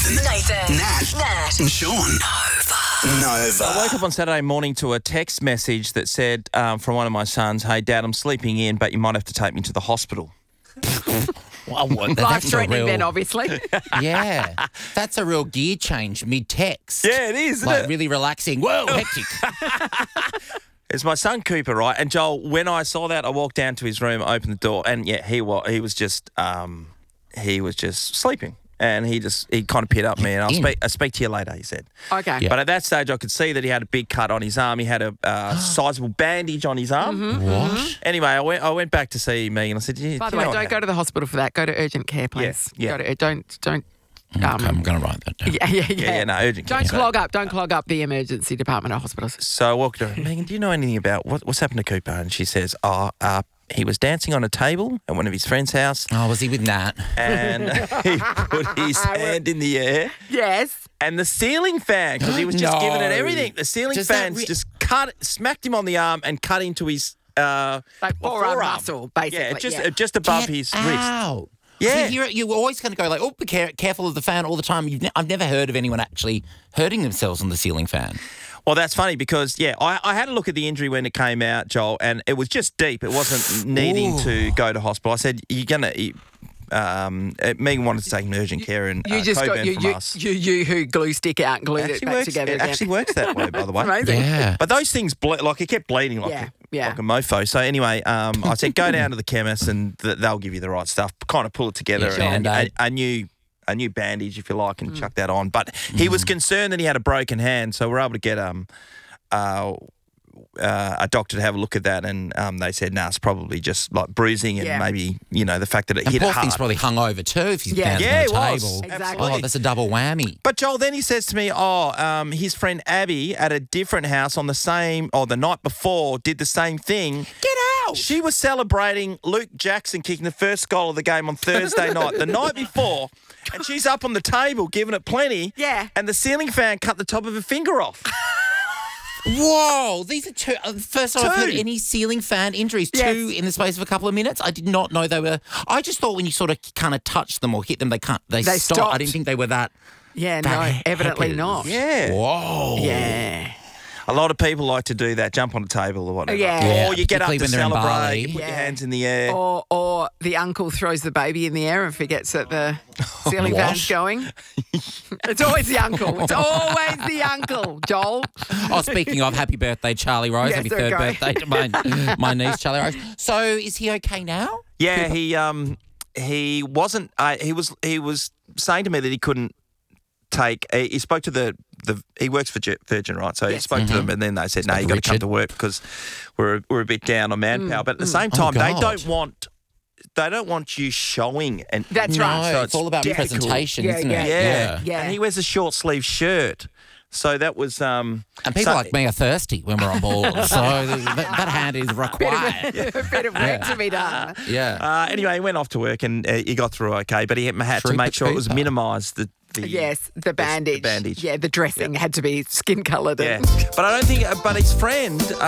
Nathan. Nat. And Sean. Nova. I woke up on Saturday morning to a text message that said from one of my sons, "Hey, Dad, I'm sleeping in, but you might have to take me to the hospital." Life-threatening then, obviously. Yeah. That's a real gear change mid-text. Yeah, it is, isn't Like it? really relaxing. Whoa, hectic. It's my son Cooper, right? And Joel, when I saw that, I walked down to his room, opened the door, and yeah, he was just sleeping. And he kind of peered up me, and I'll speak to you later, he said. Okay. Yeah. But at that stage, I could see that he had a big cut on his arm. He had a sizable bandage on his arm. What? Anyway, I went back to see Megan. I said, By the way, don't go to the hospital for that. Go to urgent care, please. Yeah. Don't. I'm going to write that down. Yeah. no, urgent care. Don't clog up the emergency department of hospitals. So I walked over, Megan, do you know anything about what's happened to Cooper? And she says, he was dancing on a table at one of his friend's house. Oh, was he with Nat? And he put his hand in the air. Yes. And the ceiling fan, because he was just giving it everything. The ceiling fan just smacked him on the arm and cut into his forearm muscle, basically. Yeah, just above his wrist. Ow. Yeah. See, you're always going to go like, oh, be careful of the fan all the time. I've never heard of anyone actually hurting themselves on the ceiling fan. Well, that's funny because, I had a look at the injury when it came out, Joel, and it was just deep. It wasn't needing to go to hospital. I said, you're going to... Megan wanted to take him to urgent care and you just got from us. you who glue stick out and glued it back together It again. actually works that way, by the way. Amazing. Yeah. But those things, it kept bleeding like a mofo. So anyway, I said, go down to the chemist and they'll give you the right stuff. Kind of pull it together and a new bandage, if you like, and chuck that on. But he was concerned that he had a broken hand, so we're able to get a doctor to have a look at that, and they said, it's probably just like bruising and maybe, the fact that it hit poor hard. thing's probably hung over too if he's dancing Yeah, on it the was. table. Exactly. Oh, that's a double whammy. But Joel, then he says to me, his friend Abby at a different house the night before did the same thing. Get out! She was celebrating Luke Jackson kicking the first goal of the game on Thursday night, the night before, and she's up on the table giving it plenty. Yeah. And the ceiling fan cut the top of her finger off. Whoa, these are two. The first time I've heard Two. any ceiling fan injuries. Yes. Two in the space of a couple of minutes. I did not know they were. I just thought when you sort of kind of touch them or hit them, they stop. stopped. I didn't think they were that. Yeah, that no, evidently happy. not. Yeah. Whoa. Yeah. A lot of people like to do that, jump on a table or whatever. Yeah. Or you get up particularly to when they're in celebrate, Bali. you put your Yeah. hands in the air. Or the uncle throws the baby in the air and forgets that the ceiling What? fan's going. It's always the uncle. It's always the uncle, Joel. Oh, speaking of, happy birthday, Charlie Rose. Yes, Happy third okay. birthday to my niece, Charlie Rose. So, is he okay now? Yeah, he wasn't. He was saying to me that he couldn't take. He spoke to he works for Virgin, right? So he spoke to them, and then they said, "No, you got to come Richard. to work because we're a bit down on manpower." But at the same time, they God. don't want you showing. And That's No, right. So it's all about difficult. presentation, Yeah, isn't yeah, it? yeah. And he wears a short sleeve shirt, so that was. And people like me are thirsty when we're on board, so that hand is required. A bit of work to be done. Yeah. Anyway, he went off to work and he got through okay, but he had to Trooper make sure it was Cooper. minimised. Yes, the bandage. The bandage. Yeah, the dressing had to be skin coloured. Yeah, but I don't think. But his friend